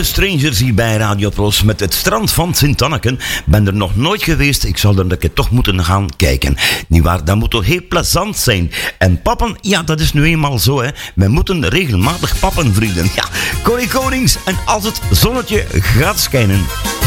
De Strangers hier bij Radio Pros met het strand van Sint-Anneken. Ben er nog nooit geweest, ik zal er een keer toch moeten gaan kijken. Niewaar, dat moet toch heel plezant zijn. En pappen, ja, dat is nu eenmaal zo, hè. We moeten regelmatig pappen, vrienden. Ja, Corrie Konings en als het zonnetje gaat schijnen.